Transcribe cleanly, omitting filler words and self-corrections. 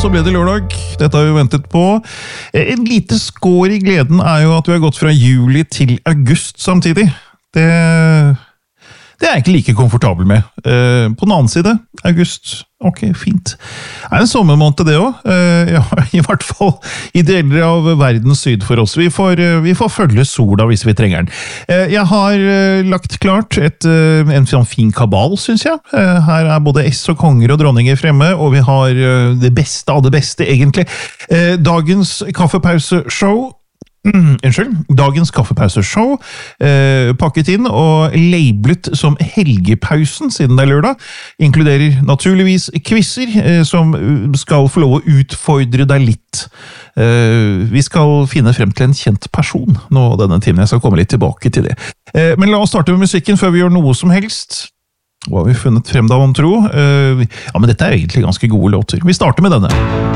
så ble det lørdag. Dette har vi ventet på. En lite skår i gleden er jo at vi har gått fra juli til august samtidig. Det er jeg ikke like komfortabel med. På den annen side, august, ok, fint. Det er en sommermåned det også. Ja, i hvert fall i deler av verdens syd for oss. Vi får følge sola hvis vi trenger den. Jeg har lagt klart en sånn fin kabal, synes jeg. Her er både S og konger og dronninger fremme, og vi har det beste av det beste, egentlig. Dagens kaffepauseshow, dagens kaffepauseshow, pakket inn og labelet som helgepausen siden det er lørdag, inkluderer naturligvis quizzer som skal få lov å utfordre deg litt. Vi skal finne frem til en kjent person nå denne timen, jeg skal komme litt tilbake til det. Men la oss starte med musikken før vi gjør noe som helst. Hva har vi funnet frem da, om tro? Ja, men dette er egentlig ganske gode låter. Vi starter med denne.